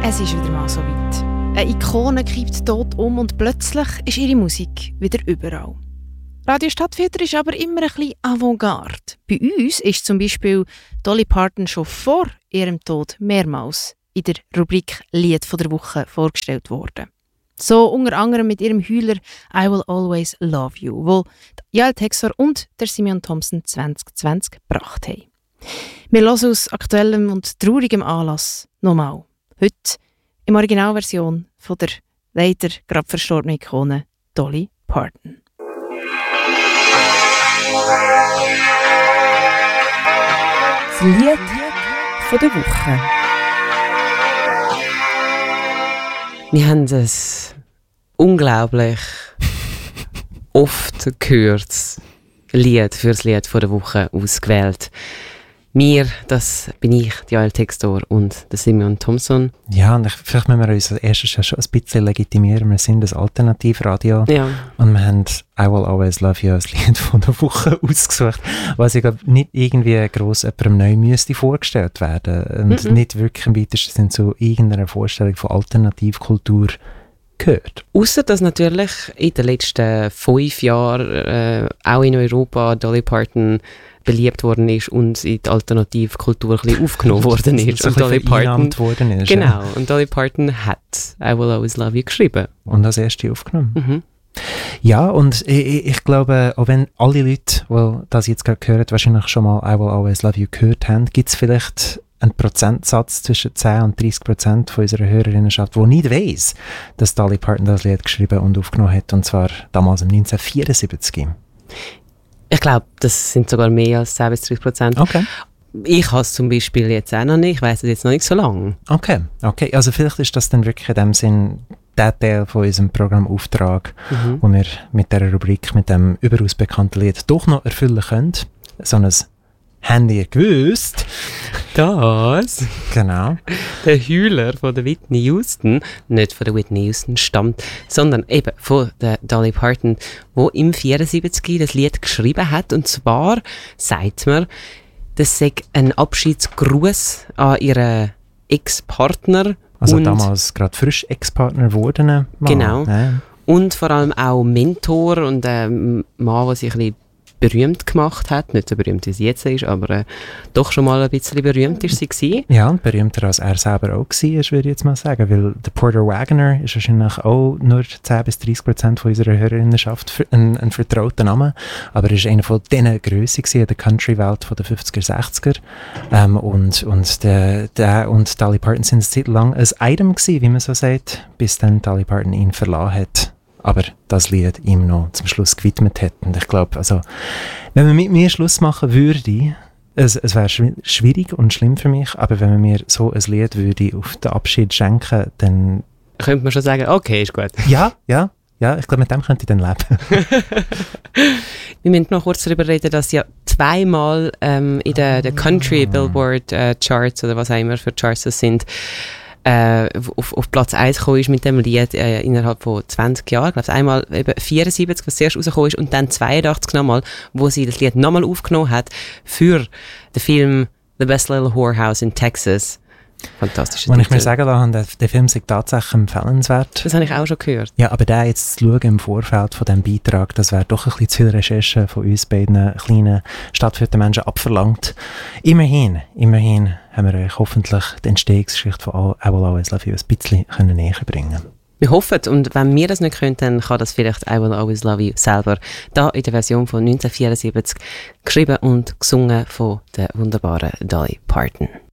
Es ist wieder mal so weit. Eine Ikone kippt tot um und plötzlich ist ihre Musik wieder überall. Radio Stadtfilter ist aber immer ein bisschen Avantgarde. Bei uns ist zum Beispiel Dolly Parton schon vor ihrem Tod mehrmals in der Rubrik Lied von der Woche vorgestellt worden. So unter anderem mit ihrem Heuler «I Will Always Love You», wo Yael Texor und der Simeon Thompson 2020 gebracht haben. Wir hören aus aktuellem und traurigem Anlass nochmal. Heute in Originalversion von der leider gerade verstorbenen Ikone Dolly Parton. Das Lied von der Woche. Wir haben es unglaublich oft gehört, Lied für das Lied von der Woche ausgewählt. Mir, das bin ich, die Yael Texor und der Simeon Thompson. Ja, und vielleicht müssen wir uns als erstes schon ein bisschen legitimieren. Wir sind ein Alternativradio. Ja. Und wir haben «I Will Always Love You» als Lied von der Woche ausgesucht, was ich glaube nicht irgendwie gross jemandem neu müsste vorgestellt werden. Und nicht wirklich im weitesten Sinne zu irgendeiner Vorstellung von Alternativkultur gehört. Ausser dass natürlich in den letzten 5 Jahren auch in Europa Dolly Parton beliebt worden ist und in die Alternativkultur ein bisschen aufgenommen worden ist. So und Dolly Parton worden ist. Genau, Ja. und Dolly Parton hat «I Will Always Love You» geschrieben. Und als erste aufgenommen. Ja, und ich glaube, auch wenn alle Leute, die das jetzt gerade hören, wahrscheinlich schon mal «I Will Always Love You» gehört haben, gibt es vielleicht einen Prozentsatz zwischen 10 und 30% von unserer Hörerinnenschaft, die nicht weiss, dass Dolly Parton das Lied geschrieben und aufgenommen hat, und zwar damals im 1974. Ich glaube, das sind sogar mehr als 10 bis 30%. Okay. Ich habe es zum Beispiel jetzt auch noch nicht, ich weiss es jetzt noch nicht so lange. Okay, also vielleicht ist das dann wirklich in dem Sinn der Teil von unserem Programmauftrag, wo wir mit dieser Rubrik, mit dem überaus bekannten Lied doch noch erfüllen können. So ein «Habt ihr gewusst?» Das? Genau. Der Heuler von der Whitney Houston, nicht von der Whitney Houston stammt, sondern eben von der Dolly Parton, die im 74 das Lied geschrieben hat. Und zwar sagt man, das sei ein Abschiedsgruß an ihren Ex-Partner. Also und damals gerade frisch Ex-Partner geworden. Genau. Ja. Und vor allem auch Mentor und ein Mann, der sich ein bisschen berühmt gemacht hat. Nicht so berühmt, wie sie jetzt ist, aber doch schon mal ein bisschen berühmt ist sie gewesen. Ja, und berühmter als er selber auch war, würde ich jetzt mal sagen, weil der Porter Wagoner ist wahrscheinlich auch nur 10 bis 30% von unserer Hörerinnenschaft ein vertrauter Name, aber er war einer von diesen Grössen in der Country-Welt der 50er, 60er. Und Dolly Parton sind eine Zeit lang ein Item gewesen, wie man so sagt, bis dann Dolly Parton ihn verlassen hat. Aber das Lied ihm noch zum Schluss gewidmet hat. Und ich glaube, also, wenn man mit mir Schluss machen würde, es wäre schwierig und schlimm für mich, aber wenn man mir so ein Lied würde auf den Abschied schenken, dann... Könnte man schon sagen, okay, ist gut. Ja, ich glaube, mit dem könnte ich dann leben. Wir müssen noch kurz darüber reden, dass ja zweimal in den Country Billboard Charts oder was auch immer für Charts das sind, auf Platz 1 gekommen ist mit dem Lied innerhalb von 20 Jahren. Ich glaube, einmal eben 74, was zuerst rausgekommen ist, und dann 82 nochmal, wo sie das Lied nochmal aufgenommen hat für den Film The Best Little Whorehouse in Texas. Fantastischer Wenn Titel. ich mir sagen lasse, der Film sei tatsächlich empfehlenswert. Das habe ich auch schon gehört. Ja, aber den jetzt zu schauen im Vorfeld von diesem Beitrag, das wäre doch ein bisschen zu viel Recherche von uns beiden kleinen stadtführten Menschen abverlangt. Immerhin haben wir euch hoffentlich die Entstehungsgeschichte von «I Will Always Love You» ein bisschen näher bringen. Wir hoffen, und wenn wir das nicht können, dann kann das vielleicht «I Will Always Love You» selber, da in der Version von 1974, geschrieben und gesungen von der wunderbaren Dolly Parton.